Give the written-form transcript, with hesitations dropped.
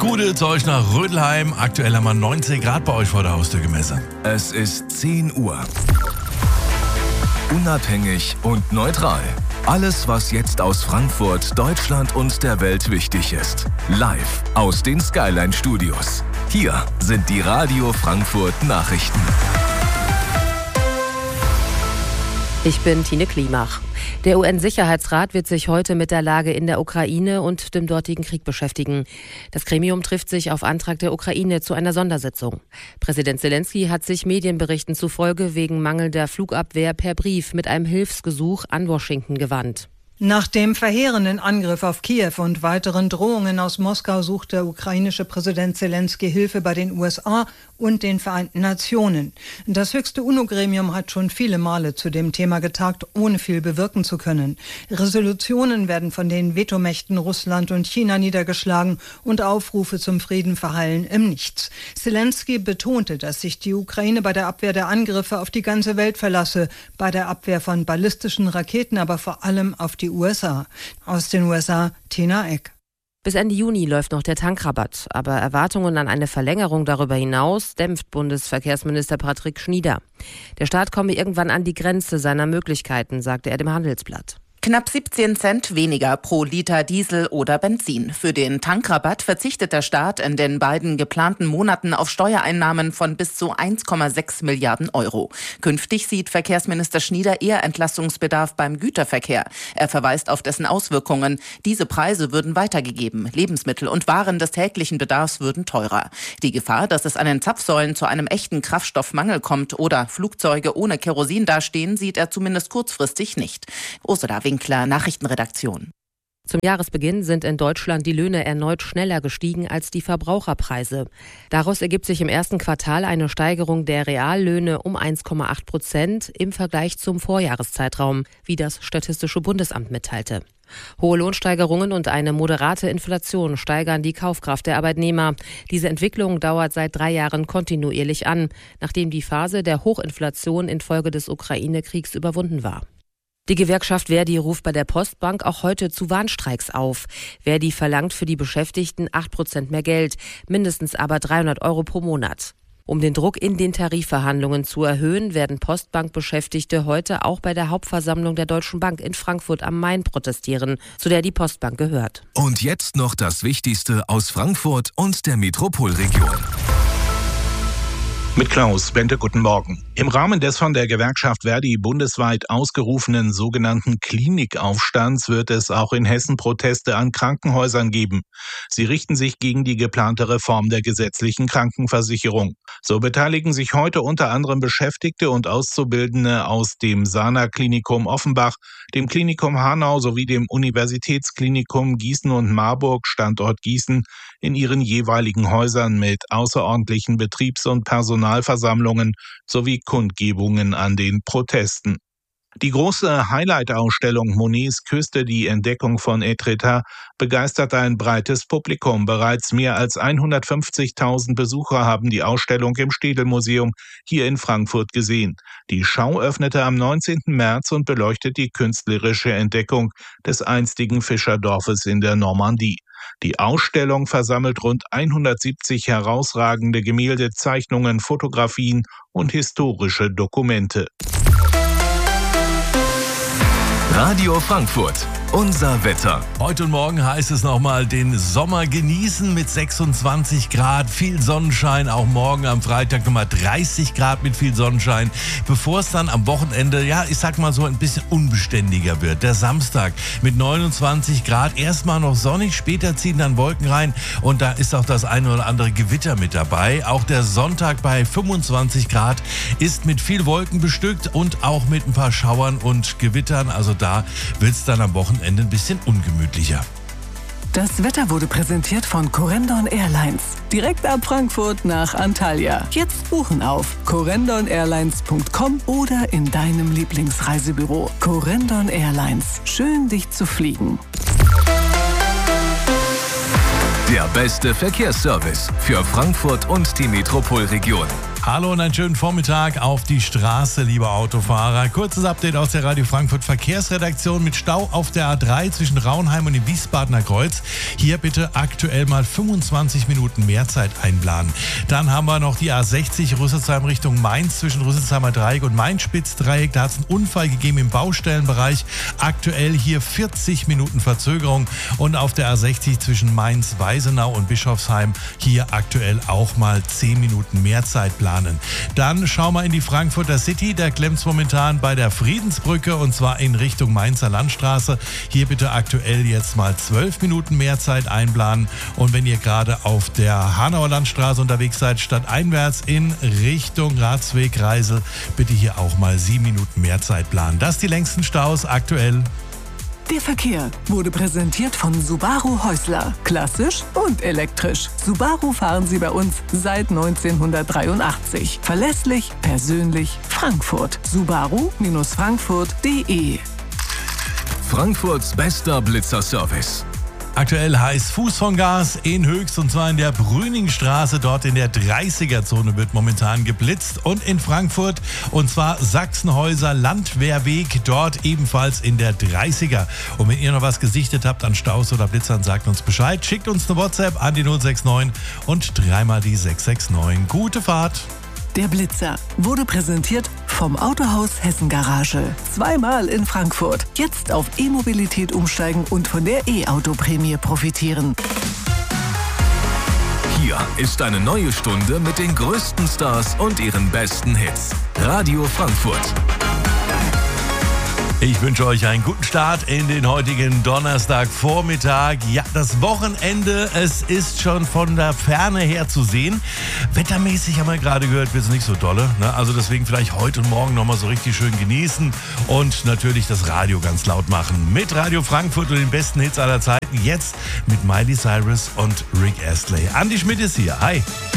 Gute zu euch nach Rödelheim. Aktuell haben wir 19 Grad bei euch vor der Haustür gemessen. Es ist 10 Uhr. Unabhängig und neutral. Alles, was jetzt aus Frankfurt, Deutschland und der Welt wichtig ist. Live aus den Skyline Studios. Hier sind die Radio Frankfurt Nachrichten. Ich bin Tine Klimach. Der UN-Sicherheitsrat wird sich heute mit der Lage in der Ukraine und dem dortigen Krieg beschäftigen. Das Gremium trifft sich auf Antrag der Ukraine zu einer Sondersitzung. Präsident Zelensky hat sich Medienberichten zufolge wegen mangelnder Flugabwehr per Brief mit einem Hilfsgesuch an Washington gewandt. Nach dem verheerenden Angriff auf Kiew und weiteren Drohungen aus Moskau sucht der ukrainische Präsident Zelensky Hilfe bei den USA und den Vereinten Nationen. Das höchste UNO-Gremium hat schon viele Male zu dem Thema getagt, ohne viel bewirken zu können. Resolutionen werden von den Vetomächten Russland und China niedergeschlagen und Aufrufe zum Frieden verhallen im Nichts. Zelensky betonte, dass sich die Ukraine bei der Abwehr der Angriffe auf die ganze Welt verlasse, bei der Abwehr von ballistischen Raketen, aber vor allem auf die USA. Aus den USA, Tina Eck. Bis Ende Juni läuft noch der Tankrabatt, aber Erwartungen an eine Verlängerung darüber hinaus dämpft Bundesverkehrsminister Patrick Schnieder. Der Staat komme irgendwann an die Grenze seiner Möglichkeiten, sagte er dem Handelsblatt. Knapp 17 Cent weniger pro Liter Diesel oder Benzin. Für den Tankrabatt verzichtet der Staat in den beiden geplanten Monaten auf Steuereinnahmen von bis zu 1,6 Milliarden Euro. Künftig sieht Verkehrsminister Schnieder eher Entlastungsbedarf beim Güterverkehr. Er verweist auf dessen Auswirkungen. Diese Preise würden weitergegeben. Lebensmittel und Waren des täglichen Bedarfs würden teurer. Die Gefahr, dass es an den Zapfsäulen zu einem echten Kraftstoffmangel kommt oder Flugzeuge ohne Kerosin dastehen, sieht er zumindest kurzfristig nicht. Ursula Winkler, Nachrichtenredaktion. Zum Jahresbeginn sind in Deutschland die Löhne erneut schneller gestiegen als die Verbraucherpreise. Daraus ergibt sich im ersten Quartal eine Steigerung der Reallöhne um 1,8% im Vergleich zum Vorjahreszeitraum, wie das Statistische Bundesamt mitteilte. Hohe Lohnsteigerungen und eine moderate Inflation steigern die Kaufkraft der Arbeitnehmer. Diese Entwicklung dauert seit 3 Jahren kontinuierlich an, nachdem die Phase der Hochinflation infolge des Ukraine-Kriegs überwunden war. Die Gewerkschaft Verdi ruft bei der Postbank auch heute zu Warnstreiks auf. Verdi verlangt für die Beschäftigten 8% mehr Geld, mindestens aber 300 Euro pro Monat. Um den Druck in den Tarifverhandlungen zu erhöhen, werden Postbank-Beschäftigte heute auch bei der Hauptversammlung der Deutschen Bank in Frankfurt am Main protestieren, zu der die Postbank gehört. Und jetzt noch das Wichtigste aus Frankfurt und der Metropolregion. Mit Klaus Bente, guten Morgen. Im Rahmen des von der Gewerkschaft Verdi bundesweit ausgerufenen sogenannten Klinikaufstands wird es auch in Hessen Proteste an Krankenhäusern geben. Sie richten sich gegen die geplante Reform der gesetzlichen Krankenversicherung. So beteiligen sich heute unter anderem Beschäftigte und Auszubildende aus dem Sana-Klinikum Offenbach, dem Klinikum Hanau sowie dem Universitätsklinikum Gießen und Marburg, Standort Gießen, in ihren jeweiligen Häusern mit außerordentlichen Betriebs- und Personalversammlungen sowie Kundgebungen an den Protesten. Die große Highlight-Ausstellung Monets Küste, die Entdeckung von Etretat, begeistert ein breites Publikum. Bereits mehr als 150.000 Besucher haben die Ausstellung im Städel-Museum hier in Frankfurt gesehen. Die Schau öffnete am 19. März und beleuchtet die künstlerische Entdeckung des einstigen Fischerdorfes in der Normandie. Die Ausstellung versammelt rund 170 herausragende Gemälde, Zeichnungen, Fotografien und historische Dokumente. Radio Frankfurt, unser Wetter. Heute und morgen heißt es nochmal den Sommer genießen mit 26 Grad, viel Sonnenschein. Auch morgen am Freitag nochmal 30 Grad mit viel Sonnenschein. Bevor es dann am Wochenende, ich sag mal so ein bisschen unbeständiger wird. Der Samstag mit 29 Grad, erstmal noch sonnig, später ziehen dann Wolken rein. Und da ist auch das eine oder andere Gewitter mit dabei. Auch der Sonntag bei 25 Grad ist mit viel Wolken bestückt und auch mit ein paar Schauern und Gewittern. Also da wird es dann am Wochenende ein bisschen ungemütlicher. Das Wetter wurde präsentiert von Corendon Airlines. Direkt ab Frankfurt nach Antalya. Jetzt buchen auf corendonairlines.com oder in deinem Lieblingsreisebüro. Corendon Airlines. Schön, dich zu fliegen. Der beste Verkehrsservice für Frankfurt und die Metropolregion. Hallo und einen schönen Vormittag auf die Straße, liebe Autofahrer. Kurzes Update aus der Radio Frankfurt Verkehrsredaktion mit Stau auf der A3 zwischen Raunheim und dem Wiesbadener Kreuz. Hier bitte aktuell mal 25 Minuten mehr Zeit einplanen. Dann haben wir noch die A60 Rüsselsheim Richtung Mainz zwischen Rüsselsheimer Dreieck und Main-Spitz-Dreieck. Da hat es einen Unfall gegeben im Baustellenbereich. Aktuell hier 40 Minuten Verzögerung. Und auf der A60 zwischen Mainz-Weisenau und Bischofsheim hier aktuell auch mal 10 Minuten mehr Zeit planen. Dann schauen wir in die Frankfurter City. Da klemmt es momentan bei der Friedensbrücke und zwar in Richtung Mainzer Landstraße. Hier bitte aktuell jetzt mal 12 Minuten mehr Zeit einplanen. Und wenn ihr gerade auf der Hanauer Landstraße unterwegs seid, stadteinwärts in Richtung Ratsweg Reisel, bitte hier auch mal 7 Minuten mehr Zeit planen. Das die längsten Staus aktuell. Der Verkehr wurde präsentiert von Subaru Häusler. Klassisch und elektrisch. Subaru fahren Sie bei uns seit 1983. Verlässlich, persönlich, Frankfurt. Subaru-Frankfurt.de. Frankfurts bester Blitzerservice. Aktuell heiß Fuß von Gas in Höchst und zwar in der Brüningstraße. Dort in der 30er-Zone wird momentan geblitzt und in Frankfurt und zwar Sachsenhäuser Landwehrweg, dort ebenfalls in der 30er. Und wenn ihr noch was gesichtet habt an Staus oder Blitzern, sagt uns Bescheid. Schickt uns eine WhatsApp an die 069 und dreimal die 669. Gute Fahrt! Der Blitzer wurde präsentiert vom Autohaus Hessen Garage. Zweimal in Frankfurt. Jetzt auf E-Mobilität umsteigen und von der E-Auto-Prämie profitieren. Hier ist eine neue Stunde mit den größten Stars und ihren besten Hits. Radio Frankfurt. Ich wünsche euch einen guten Start in den heutigen Donnerstagvormittag. Ja, das Wochenende, es ist schon von der Ferne her zu sehen. Wettermäßig haben wir gerade gehört, wird es nicht so dolle. Ne? Also deswegen vielleicht heute und morgen nochmal so richtig schön genießen und natürlich das Radio ganz laut machen. Mit Radio Frankfurt und den besten Hits aller Zeiten. Jetzt mit Miley Cyrus und Rick Astley. Andi Schmidt ist hier. Hi.